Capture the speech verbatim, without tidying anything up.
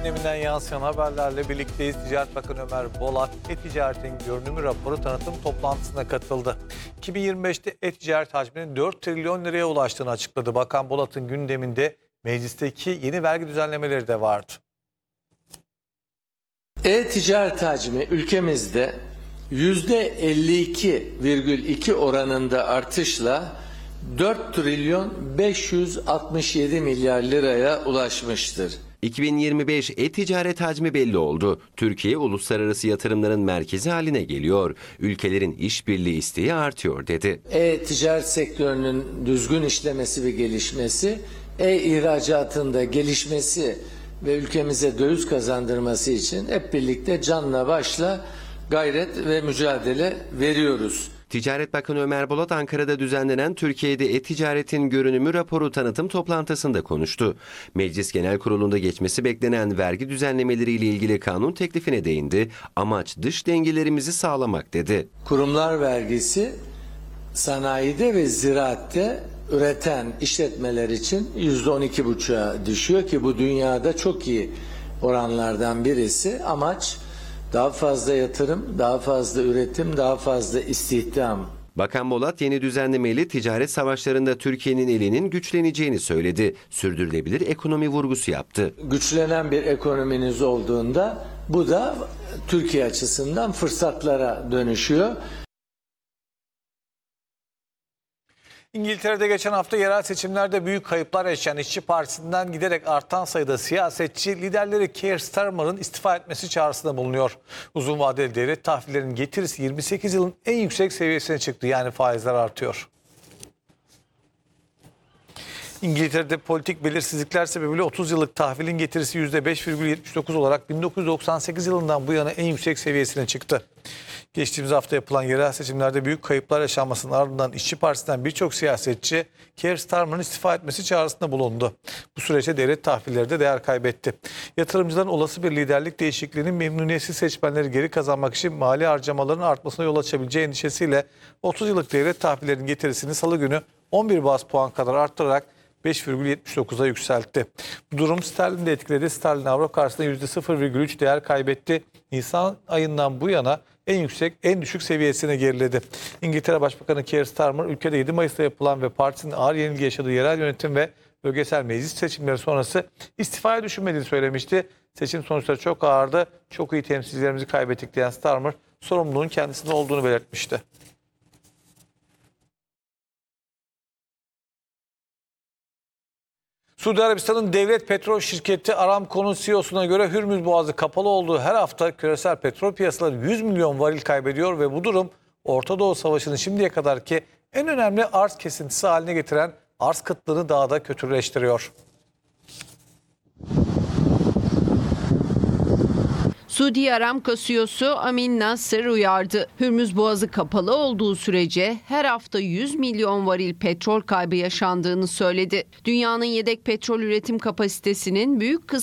gündeminden yansıyan haberlerle birlikteyiz. Ticaret Bakanı Ömer Bolat, e-ticaretin görünümü raporu tanıtım toplantısına katıldı. iki bin yirmi beşte e-ticaret hacminin dört trilyon liraya ulaştığını açıkladı. Bakan Bolat'ın gündeminde meclisteki yeni vergi düzenlemeleri de vardı. E-ticaret hacmi ülkemizde yüzde elli iki virgül iki oranında artışla dört trilyon beş yüz altmış yedi milyar liraya ulaşmıştır. iki bin yirmi beş e-ticaret hacmi belli oldu. Türkiye uluslararası yatırımların merkezi haline geliyor. Ülkelerin işbirliği isteği artıyor dedi. E-ticaret sektörünün düzgün işlemesi ve gelişmesi, e-ihracatında gelişmesi ve ülkemize döviz kazandırması için hep birlikte canla başla gayret ve mücadele veriyoruz. Ticaret Bakanı Ömer Bolat Ankara'da düzenlenen Türkiye'de e-ticaretin görünümü raporu tanıtım toplantısında konuştu. Meclis Genel Kurulu'nda geçmesi beklenen vergi düzenlemeleriyle ilgili kanun teklifine değindi. Amaç dış dengelerimizi sağlamak dedi. Kurumlar vergisi sanayide ve ziraatte üreten işletmeler için yüzde on iki buçuğa düşüyor ki bu dünyada çok iyi oranlardan birisi. Amaç daha fazla yatırım, daha fazla üretim, daha fazla istihdam. Bakan Bolat yeni düzenlemeyle ticaret savaşlarında Türkiye'nin elinin güçleneceğini söyledi. Sürdürülebilir ekonomi vurgusu yaptı. Güçlenen bir ekonominiz olduğunda bu da Türkiye açısından fırsatlara dönüşüyor. İngiltere'de geçen hafta yerel seçimlerde büyük kayıplar yaşayan İşçi Partisi'nden giderek artan sayıda siyasetçi liderleri Keir Starmer'ın istifa etmesi çağrısında bulunuyor. Uzun vadeli devlet tahvillerinin getirisi yirmi sekiz yılın en yüksek seviyesine çıktı, yani faizler artıyor. İngiltere'de politik belirsizlikler sebebiyle otuz yıllık tahvilin getirisi yüzde beş virgül yetmiş dokuz olarak bin dokuz yüz doksan sekiz yılından bu yana en yüksek seviyesine çıktı. Geçtiğimiz hafta yapılan yerel seçimlerde büyük kayıplar yaşanmasının ardından İşçi Partisi'nden birçok siyasetçi Keir Starmer'ın istifa etmesi çağrısında bulundu. Bu süreçte devlet tahvilleri de değer kaybetti. Yatırımcıların olası bir liderlik değişikliğinin memnuniyetsiz seçmenleri geri kazanmak için mali harcamaların artmasına yol açabileceği endişesiyle otuz yıllık devlet tahvillerinin getirisini salı günü on bir baz puan kadar arttırarak beş virgül yetmiş dokuza yükseltti. Bu durum sterlini de etkiledi. Sterlin avro karşısında yüzde sıfır virgül üç değer kaybetti. Nisan ayından bu yana en yüksek, en düşük seviyesine geriledi. İngiltere Başbakanı Keir Starmer, ülkede yedi Mayıs'ta yapılan ve partisinin ağır yenilgi yaşadığı yerel yönetim ve bölgesel meclis seçimleri sonrası istifaya düşünmediğini söylemişti. Seçim sonuçları çok ağırdı, çok iyi temsilcilerimizi kaybettik diyen Starmer, sorumluluğun kendisinde olduğunu belirtmişti. Suudi Arabistan'ın devlet petrol şirketi Aramco'nun C E O'suna göre Hürmüz Boğazı kapalı olduğu her hafta küresel petrol piyasaları yüz milyon varil kaybediyor ve bu durum Orta Doğu Savaşı'nın şimdiye kadarki en önemli arz kesintisi haline getiren arz kıtlığını daha da kötüleştiriyor. Suudi Aramco C E O'su Amin Nasser uyardı. Hürmüz Boğazı kapalı olduğu sürece her hafta yüz milyon varil petrol kaybı yaşandığını söyledi. Dünyanın yedek petrol üretim kapasitesinin büyük kısmı